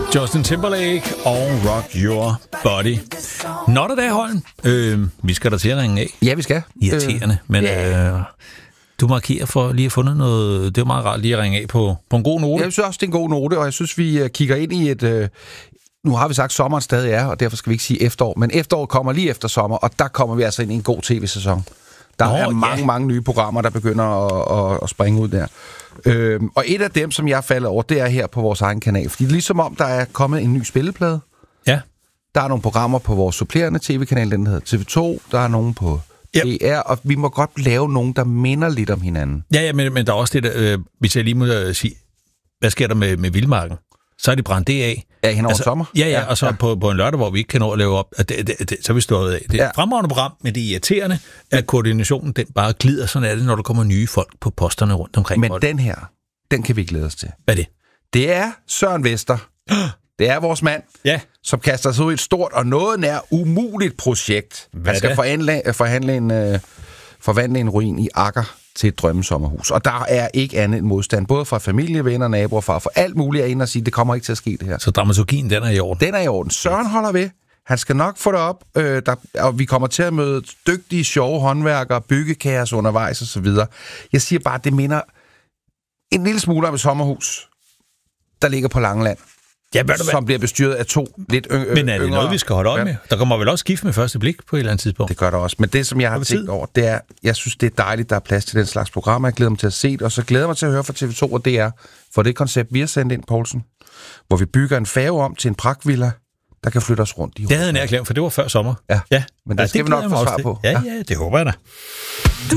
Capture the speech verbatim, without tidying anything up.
Justin Timberlake og Rock Your Body. Not a day, Holm. Øh, vi skal da til at ringe af. Ja, vi skal. Irriterende, øh, men yeah. øh, du markerer for lige at fundet noget. Det er meget rart lige at ringe af på, på en god note. Jeg synes også, det er en god note, og jeg synes, vi uh, kigger ind i et... Uh, nu har vi sagt, at sommeren stadig er, og derfor skal vi ikke sige efterår. Men efteråret kommer lige efter sommer, og der kommer vi altså ind i en god tv-sæson. Der Nå, er mange, ja. mange nye programmer, der begynder at, at, at springe ud der. Øhm, og et af dem, som jeg falder over, det er her på vores egen kanal. Fordi ligesom om, der er kommet en ny spilleplade. Ja. Der er nogle programmer på vores supplerende tv-kanal, den hedder T V to. Der er nogle på yep. D R, og vi må godt lave nogen, der minder lidt om hinanden. Ja, ja, men, men der er også det, der, øh, hvis jeg lige må øh, sige, hvad sker der med, med Vildmarken? Så er det brændt det af. Ja, hen over altså, sommer. Ja, ja, og så ja. På, på en lørdag, hvor vi ikke kan nå at lave op, det, det, det, så er vi stået af. Det er et ja. fremragende program, men det er irriterende, at koordinationen den bare glider. Sådan er det, når der kommer nye folk på posterne rundt omkring. Men den her, den kan vi glæde os til. Hvad er det? Det er Søren Vester. Det er vores mand, ja. som kaster sig ud i et stort og noget nær umuligt projekt. Hvad Han skal forhandle, forhandle en, øh, forvandle en ruin i Akker til et drømmesommerhus. Og der er ikke andet end modstand, både fra familie, venner, naboer, far, for alt muligt er inde og sige, det kommer ikke til at ske det her. Så dramaturgien, den er i orden? Den er i orden. Søren holder ved. Han skal nok få det op, øh, der, og vi kommer til at møde dygtige, sjove håndværkere, byggekaos undervejs osv. Jeg siger bare, det minder en lille smule om et sommerhus, der ligger på Langeland. Ja, som bliver bestyret af to lidt yngre. Men er det noget, vi skal holde øje med? Der kommer vel også skift med første blik på et eller andet tidspunkt? Det gør der også. Men det, som jeg har tænkt over, det er, jeg synes, det er dejligt, der er plads til den slags programmer. Jeg glæder mig til at se det, og så glæder jeg mig til at høre fra T V to og D R, for det koncept, vi har sendt ind, Poulsen, hvor vi bygger en færge om til en pragtvilla, der kan flytte os rundt i. Det havde jeg nær glemt, for det var før sommer. Ja, ja. men det ja, skal det vi nok få svar på. Ja, ja, det håber jeg da.